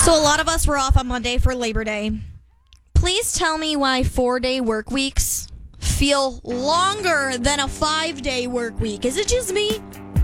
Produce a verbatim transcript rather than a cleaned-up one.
So a lot of us were off on Monday for Labor Day. Please tell me why four-day work weeks feel longer than a five-day work week. Is it just me?